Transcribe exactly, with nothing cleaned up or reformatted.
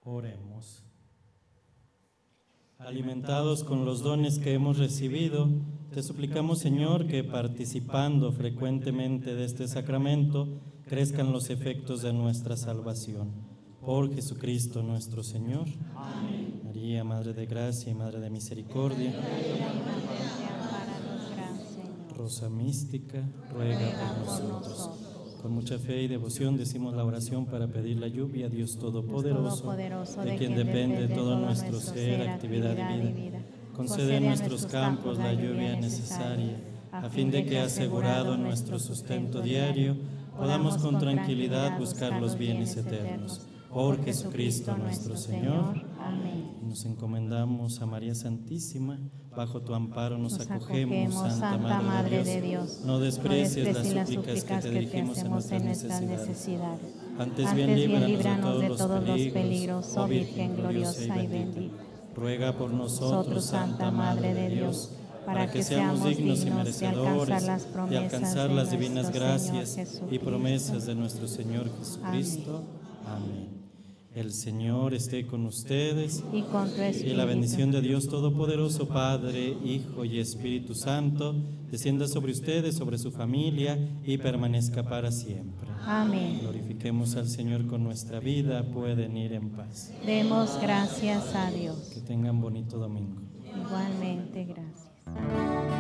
Oremos. Alimentados con los dones que hemos recibido, te suplicamos, Señor, que participando frecuentemente de este sacramento, crezcan los efectos de nuestra salvación. Por Jesucristo nuestro Señor. Amén. María, Madre de Gracia y Madre de Misericordia. Rosa Mística, ruega por nosotros. Con mucha fe y devoción decimos la oración para pedir la lluvia a Dios Todopoderoso, de quien depende todo nuestro ser, actividad y vida. Concede en nuestros campos la lluvia necesaria, a fin de que, asegurado nuestro sustento diario, podamos con tranquilidad buscar los bienes eternos. Por Jesucristo nuestro Señor. Amén. Nos encomendamos a María Santísima, bajo tu amparo nos, nos acogemos, Santa Madre, Madre de Dios. No desprecies, no desprecies las súplicas que te dirigimos en nuestras necesidades. necesidades. Antes bien, líbranos, líbranos de todos los peligros, oh Virgen gloriosa y bendita. Ruega por nosotros, Santa Madre de Dios, para que seamos dignos y merecedores de alcanzar las, de alcanzar las divinas gracias y promesas de nuestro Señor Jesucristo. Amén. Amén. El Señor esté con ustedes y, con tu espíritu. Y la bendición de Dios Todopoderoso, Padre, Hijo y Espíritu Santo, descienda sobre ustedes, sobre su familia y permanezca para siempre. Amén. Glorifiquemos al Señor con nuestra vida, pueden ir en paz. Demos gracias a Dios. Que tengan bonito domingo. Igualmente, gracias.